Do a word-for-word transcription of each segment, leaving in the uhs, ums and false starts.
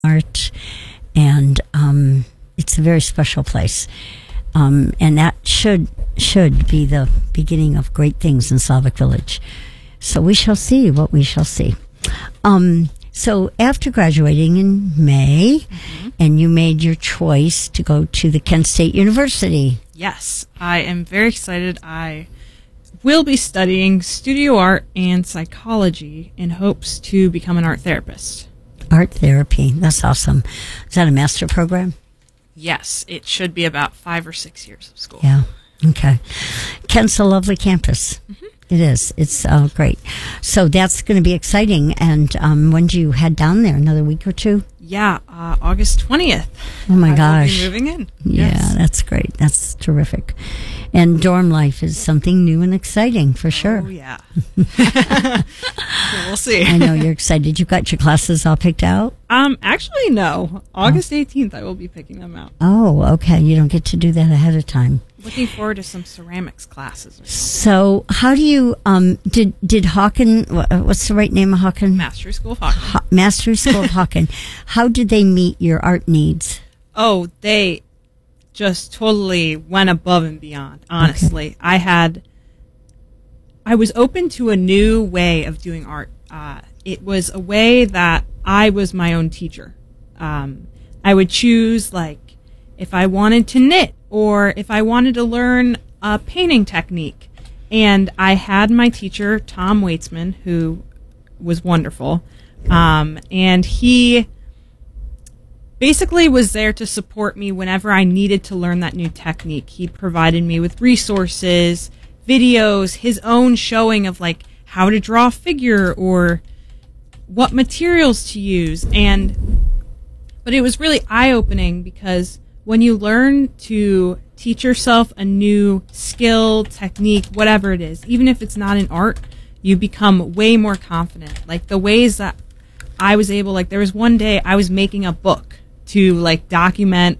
art, and um, it's a very special place. Um, and that should should be the beginning of great things in Slavic Village. So we shall see what we shall see. Um, so after graduating in May, mm-hmm. and you made your choice to go to the Kent State University. Yes, I am very excited. I will be studying studio art and psychology in hopes to become an art therapist. Art therapy, that's awesome. Is that a master program? Yes, it should be about five or six years of school. Yeah, okay. Kent's a lovely campus. Mm-hmm. It is. It's uh, great. So that's going to be exciting. And um, when do you head down there? Another week or two? Yeah, uh, August twentieth. Oh, my I gosh. will be moving in. Yeah, Yes. that's great. That's terrific. And dorm life is something new and exciting, for sure. Oh, yeah. We'll see. I know you're excited. You got your classes all picked out? Um, actually, no. August eighteenth, I will be picking them out. Oh, okay. You don't get to do that ahead of time. Looking forward to some ceramics classes. Or something. So, how do you, um, did, did Hawken, wha- what's the right name of Hawken? Mastery School of Hawking. Ha- Mastery School of Hawken. How did they meet your art needs? Oh, they just totally went above and beyond, honestly. Okay. I had, I was open to a new way of doing art. Uh, it was a way that I was my own teacher. Um, I would choose, like, if I wanted to knit or if I wanted to learn a painting technique. And I had my teacher, Tom Waitsman, who was wonderful. Um, and he basically was there to support me whenever I needed to learn that new technique. He provided me with resources, videos, his own showing of like how to draw a figure or what materials to use. And but it was really eye-opening because when you learn to teach yourself a new skill, technique, whatever it is, even if it's not in art, you become way more confident. Like the ways that I was able, like there was one day I was making a book to like document,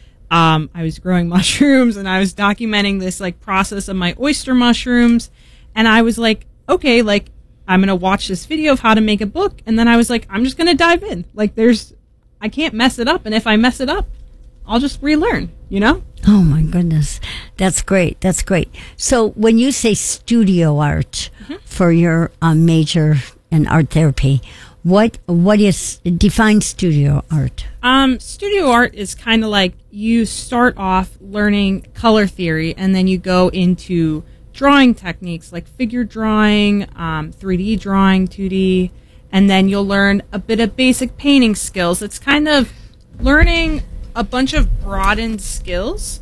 um, I was growing mushrooms and I was documenting this like process of my oyster mushrooms. And I was like, okay, like I'm going to watch this video of how to make a book. And then I was like, I'm just going to dive in. Like there's, I can't mess it up. And if I mess it up, I'll just relearn, you know? Oh my goodness. That's great. That's great. So when you say studio art mm-hmm. for your um, major in art therapy, what what is define studio art? Um, studio art is kind of like you start off learning color theory and then you go into drawing techniques like figure drawing, um, three D drawing, two D, and then you'll learn a bit of basic painting skills. It's kind of learning a bunch of broadened skills,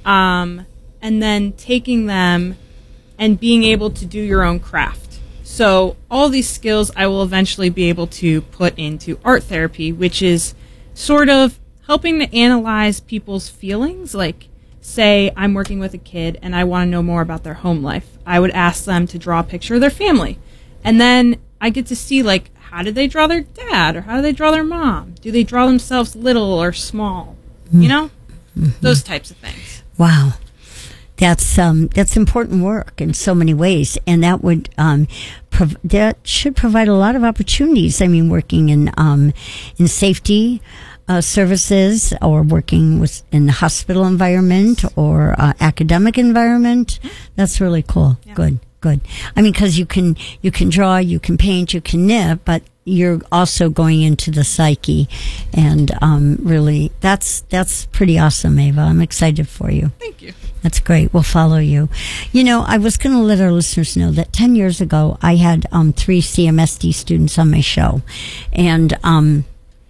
um, and then taking them and being able to do your own craft. So all these skills I will eventually be able to put into art therapy, which is sort of helping to analyze people's feelings. Like, say I'm working with a kid and I want to know more about their home life. I would ask them to draw a picture of their family. And then I get to see, like, how did they draw their dad or how do they draw their mom? Do they draw themselves little or small? You know, mm-hmm. those types of things. Wow. That's um, that's important work in so many ways, and that would um, prov- that should provide a lot of opportunities. I mean, working in um, in safety uh, services, or working with in the hospital environment or uh, academic environment. That's really cool. Yeah. Good, good. I mean, because you can you can draw, you can paint, you can knit, but you're also going into the psyche, and um, really, that's that's pretty awesome, Ava. I'm excited for you. Thank you. That's great. We'll follow you. You know, I was going to let our listeners know that ten years ago, I had um, three C M S D students on my show, and um,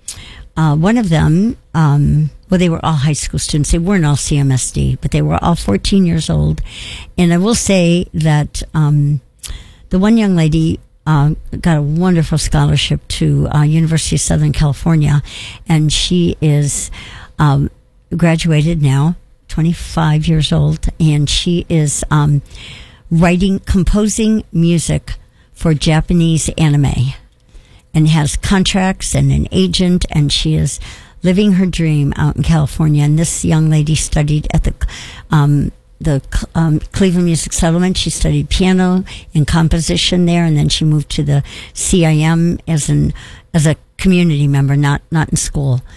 uh, one of them, um, well, they were all high school students. They weren't all C M S D, but they were all fourteen years old. And I will say that um, the one young lady Uh, got a wonderful scholarship to uh, University of Southern California, and she is um, graduated now, twenty-five years old, and she is um, writing, composing music for Japanese anime, and has contracts and an agent, and she is living her dream out in California. And this young lady studied at the um, the um, Cleveland Music Settlement. She studied piano and composition there, and then she moved to the C I M as an as a community member, not not in school.